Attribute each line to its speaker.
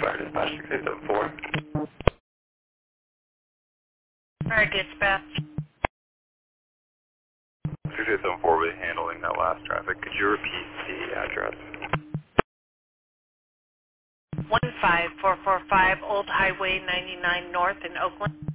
Speaker 1: Fire dispatch 674.
Speaker 2: Fire dispatch.
Speaker 1: 674 will be handling that last traffic. Could you repeat the address?
Speaker 2: 15445 Old Highway 99 North in Oakland.